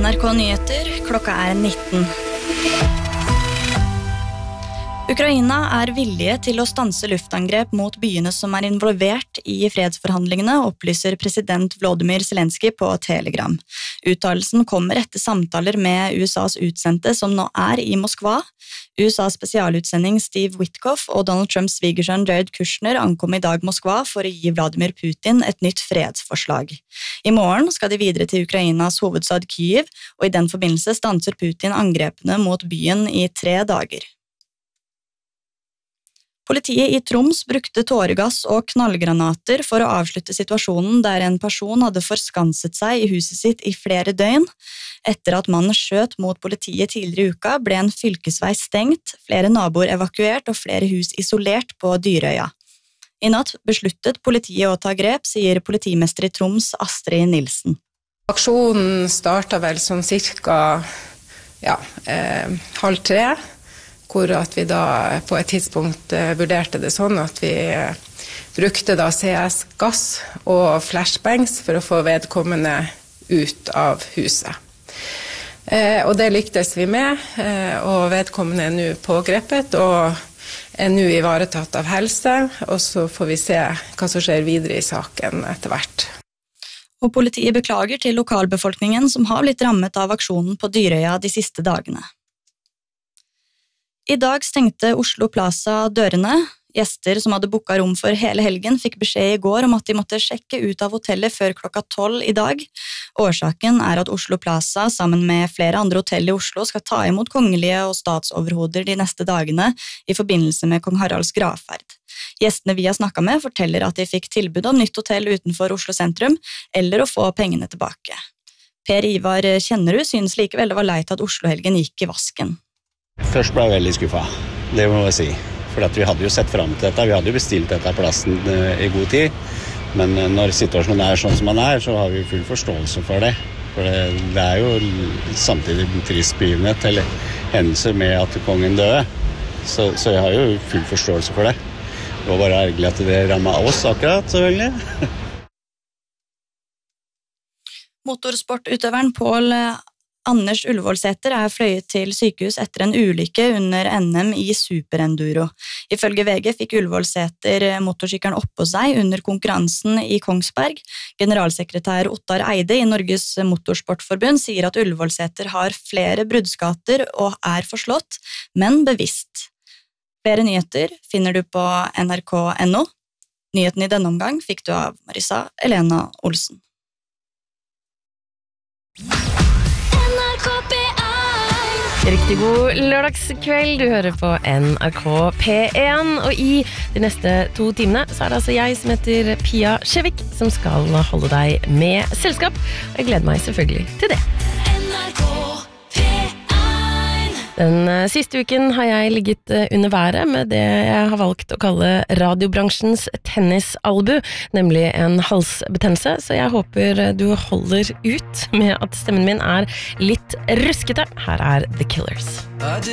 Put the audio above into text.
NRK Nyheter, klokka 19. Ukraina villige til å stanse luftangrep mot byene som involvert i fredsforhandlingene, opplyser president Volodymyr Zelensky på Telegram. Uttalelsen kommer etter samtaler med USAs utsendte som nå i Moskva. USAs spesialutsending Steve Witkoff og Donald Trumps svigersønn Jared Kushner ankom i dag Moskva for å gi Vladimir Putin et nytt fredsforslag. I morgen skal de videre til Ukrainas hovedstad Kyiv, og i den forbindelse stanser Putin angrepene mot byen i 3 dager. Politiet i Troms brukte tåregass og knallgranater for å avslutte situasjonen der en person hadde forskanset seg i huset sitt i flere døgn. Etter at mannen skjøt mot politiet tidligere i uka, ble en fylkesvei stengt, flere naboer evakuert og flere hus isolert på Dyrøya. I natt besluttet politiet å ta grep, sier politimester i Troms Astrid Nilsen. Aksjonen startet vel sånn cirka 2:30, hvor at vi da på et tidspunkt vurderte det sånn at vi brukte da CS-gass og flashbangs for å få vedkommende ut av huset. Og det lyktes vi med, og vedkommende nå pågrepet og nå ivaretatt av helse, og så får vi se hva som skjer videre i saken etter hvert. Og politiet beklager til lokalbefolkningen som har blitt rammet av aksjonen på Dyrøya de siste dagene. I dag stengte Oslo Plaza dørene. Gjester som hadde booket rom for hele helgen fikk beskjed i går om at de måtte sjekke ut av hotellet før klokka 12 i dag. Årsaken at Oslo Plaza sammen med flere andre hotell i Oslo skal ta imot kongelige og statsoverhoder de neste dagene i forbindelse med kong Haralds gravferd. Gjestene vi har snakket med forteller at de fikk tilbud om nytt hotell utenfor Oslo sentrum, eller å få pengene tilbake. Per Ivar Kjennerud synes likevel det var leit at Oslo-helgen gikk i vasken. Først ble jeg veldig skuffet, det må jeg si. For at vi hadde jo sett frem til dette, vi hadde jo bestilt dette plassen i god tid. Men når situasjonen sånn som den så har vi full forståelse for det. For det jo samtidig en trist begivenhet eller hendelse med at kongen døde. Så jeg har jo full forståelse for det. Det var bare ergerlig at det rammet oss akkurat, selvfølgelig. Motorsportutøveren Pål Anders Ullevålsæter fløyet til sykehus etter en ulykke under NM i superenduro. Ifølge VG fikk Ullevålsæter motorsykkelen oppå seg under konkurransen i Kongsberg. Generalsekretær Ottar Eide i Norges Motorsportforbund sier at Ullevålsæter har flere bruddskader og forslått, men bevisst. Flere nyheter finner du på nrk.no. Nyheten i denne omgang fikk du av Marisa Elena Olsen. Riktig god lørdagskveld, du hører på NRK P1, og i de neste 2 timene så det altså jeg som heter Pia Skjevik som skal holde deg med selskap, og jeg gleder meg selvfølgelig til det. Den siste uken har jeg ligget under været med det jeg har valgt å kalle radiobransjens tennisalbu, nemlig en halsbetennelse, så jeg håper du holder ut med at stemmen min litt ruskete. Her The Killers.